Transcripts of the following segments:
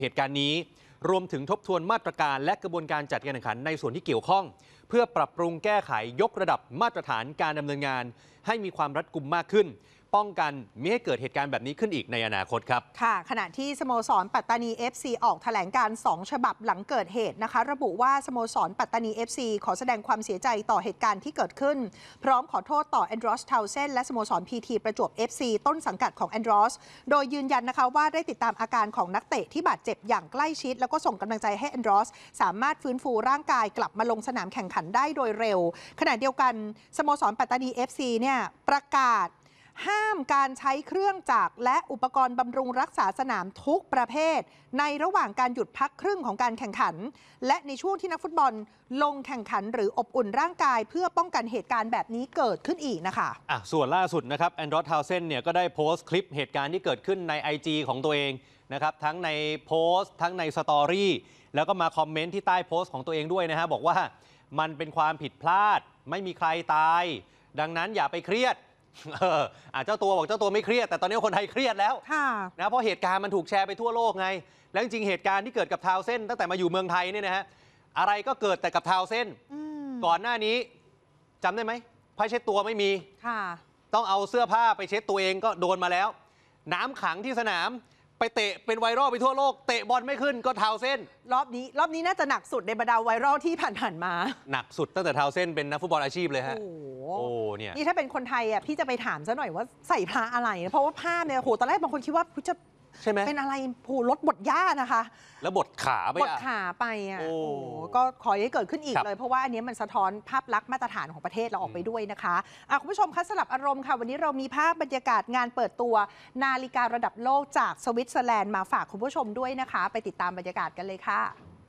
เหตุการณ์นี้รวมถึงทบทวนมาตรการและกระบวนการจัดการแข่งขันในส่วนที่เกี่ยวข้องเพื่อปรับปรุงแก้ไขยกระดับมาตรฐานการดำเนินงานให้มีความรัดกุมมากขึ้นป้องกันไม่ให้เกิดเหตุการณ์แบบนี้ขึ้นอีกในอนาคตครับค่ะขณะที่สโมสรปัตตานี FC ออกแถลงการณ์2 ฉบับหลังเกิดเหตุนะคะระบุว่าสโมสรปัตตานี FC ขอแสดงความเสียใจต่อเหตุการณ์ที่เกิดขึ้นพร้อมขอโทษต่อแอนดรอสทาวเซนและสโมสร PT ประจวบ FC ต้นสังกัดของแอนดรอสโดยยืนยันนะคะว่าได้ติดตามอาการของนักเตะที่บาดเจ็บอย่างใกล้ชิดแล้วก็ส่งกำลังใจให้แอนดรอสสามารถฟื้นฟูร่างกายกลับมาลงสนามแข่งขันได้โดยเร็วขณะเดียวกันสโมสรปัตตานี FC เนี่ยประกาศห้ามการใช้เครื่องจักรและอุปกรณ์บำรุงรักษาสนามทุกประเภทในระหว่างการหยุดพักครึ่งของการแข่งขันและในช่วงที่นักฟุตบอลลงแข่งขันหรืออบอุ่นร่างกายเพื่อป้องกันเหตุการณ์แบบนี้เกิดขึ้นอีกนะคะส่วนล่าสุดนะครับแอนดรอสทาวเซนเนี่ยก็ได้โพสต์คลิปเหตุการณ์ที่เกิดขึ้นใน IG ของตัวเองนะครับทั้งในโพสต์ทั้งในสตอรี่แล้วก็มาคอมเมนต์ที่ใต้โพสต์ของตัวเองด้วยนะฮะบอกว่ามันเป็นความผิดพลาดไม่มีใครตายดังนั้นอย่าไปเครียดเจ้าตัวบอกเจ้าตัวไม่เครียดแต่ตอนนี้คนไทยเครียดแล้วนะเพราะเหตุการณ์มันถูกแชร์ไปทั่วโลกไงแล้วจริงๆเหตุการณ์ที่เกิดกับทาวเส้นตั้งแต่มาอยู่เมืองไทยเนี่ยนะฮะอะไรก็เกิดแต่กับทาวเส้นก่อนหน้านี้จำได้ไหมผ้าเช็ดตัวไม่มีต้องเอาเสื้อผ้าไปเช็ดตัวเองก็โดนมาแล้วน้ำขังที่สนามไปเตะเป็นไวรัลไปทั่วโลกเตะบอลไม่ขึ้นก็ทาวเส้นรอบนี้น่าจะหนักสุดในบรรดาไวรัลที่ผ่านมาหนักสุดตั้งแต่ทาวเส้นเป็นนักฟุตบอลอาชีพเลยฮะโอ้เนี่ยนี่ถ้าเป็นคนไทยอ่ะพี่จะไปถามซะหน่อยว่าใส่พระอะไรเพราะว่าภาพเนี่ยโหตอนแรกบางคนคิดว่าจะใช่ไหมเป็นอะไรผูรถบดหญ้านะคะแล้วบดขาไปบดขาไปอ่ะโอ้ก็ขอให้เกิดขึ้นอีกเลยเพราะว่าอันนี้มันสะท้อนภาพลักษณ์มาตรฐานของประเทศเราออกไปด้วยนะคะคุณผู้ชมคะสลับอารมณ์ค่ะวันนี้เรามีภาพบรรยากาศงานเปิดตัวนาฬิการะดับโลกจากสวิตเซอร์แลนด์มาฝากคุณผู้ชมด้วยนะคะไปติดตามบรรยากาศกันเลยค่ะ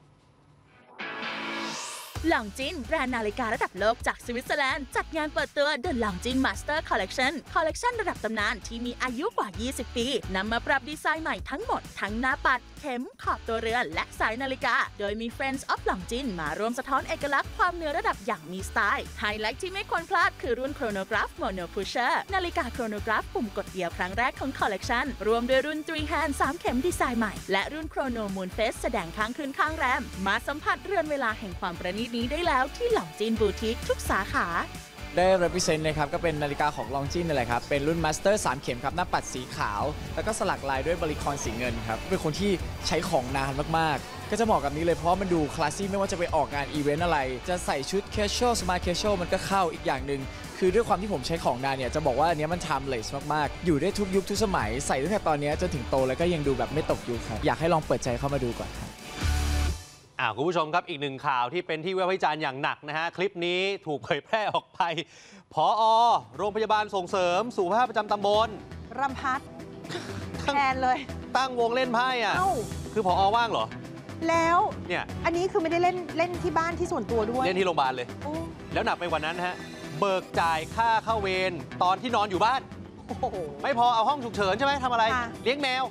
หลองจินแบรนด์นาฬิการะดับโลกจากสวิตเซอร์แลนด์จัดงานเปิดตัว The Longines Master Collection คอลเลกชันระดับตำนานที่มีอายุกว่า 20 ปีนำมาปรับดีไซน์ใหม่ทั้งหมดทั้งหน้าปัดเข็มขอบตัวเรือนและสายนาฬิกาโดยมี Friends of Longines มาร่วมสะท้อนเอกลักษณ์ความเหนือระดับอย่างมีสไตล์ไฮไลท์ที่ไม่ควรพลาดคือรุ่น Chronograph Mono Pusher นาฬิกา Chronograph ปุ่มกดเดียวครั้งแรกของคอลเลกชันรวมด้วยรุ่น 3 Hand 3 เข็มดีไซน์ใหม่และรุ่น Chrono Moon Face แสดงข้างคืนข้างแรมมาสัมผัสเรือนเวลาแห่งความประณีตนี้ได้แล้วที่หลองจินบูติกทุกสาขาได้ represent เลยครับก็เป็นนาฬิกาของลองจินนี่แหละครับเป็นรุ่น Master 3 เข็มครับหน้าปัดสีขาวแล้วก็สลักลายด้วยบริคอนสีเงินครับเป็นคนที่ใช้ของนานมากๆก็จะเหมาะกับนี้เลยเพราะมันดูคลาสสิกไม่ว่าจะไปออกงานอีเวนต์อะไรจะใส่ชุด casual smart casual มันก็เข้าอีกอย่างหนึ่งคือด้วยความที่ผมใช้ของนานเนี่ยจะบอกว่าอันนี้มัน timeless มากๆอยู่ได้ทุกยุคทุกสมัยใส่ตั้งแต่ตอนนี้จนถึงโตแล้วก็ยังดูแบบไม่ตกยุคครับอยากให้ลองเปิดใจเข้ามาดูก่อนครับคุณผู้ชมครับอีกหนึ่งข่าวที่เป็นที่วิพากษ์วิจารณ์อย่างหนักนะฮะคลิปนี้ถูกเผยแพร่ออกไปผอ.โรงพยาบาลส่งเสริมสุขภาพประจำตำบลรำพัดแทนเลยตั้งวงเล่นไพ่คือผอ.ว่างเหรอแล้วเนี่ยอันนี้คือไม่ได้เล่นที่บ้านที่ส่วนตัวด้วยเล่นที่โรงพยาบาลเลยแล้วหนักไปกว่านั้นฮะเบิกจ่ายค่าเข้าเวรตอนที่นอนอยู่บ้านไม่พอเอาห้องฉุกเฉินใช่ไหมทำอะไรเลี้ยงแมว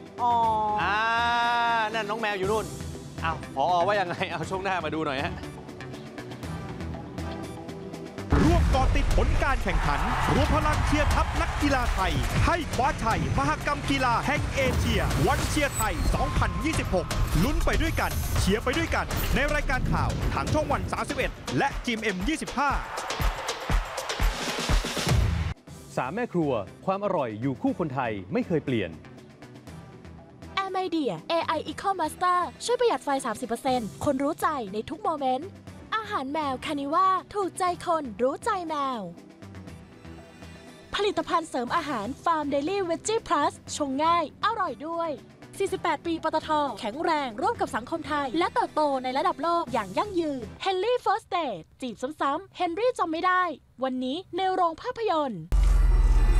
นั่นน้องแมวอยู่นู่นผอ.ว่ายังไงช่วงหน้ามาดูหน่อยฮะร่วมเกาะติดผลการแข่งขันรวมพลังเชียร์ทัพนักกีฬาไทยให้คว้าชัยมหกรรมกีฬาแห่งเอเชียวันเชียร์ไทย 2026 ลุ้นไปด้วยกันเชียร์ไปด้วยกันในรายการข่าวทางช่องวัน 31 และGMM 25 3 แม่ครัวความอร่อยอยู่คู่คนไทยไม่เคยเปลี่ยน Idea AI Eco Master ช่วยประหยัดไฟ 30% คนรู้ใจในทุกโมเมนต์อาหารแมวคานิว่าถูกใจคนรู้ใจแมวผลิตภัณฑ์เสริมอาหาร Farm Daily Veggie Plus ชงง่ายอร่อยด้วย48 ปีปตท.แข็งแรงร่วมกับสังคมไทยและเติบโตในระดับโลกอย่างยั่งยืน Henry First Date จีบซ้ำๆ Henry จำไม่ได้วันนี้ในโรงภาพยนตร์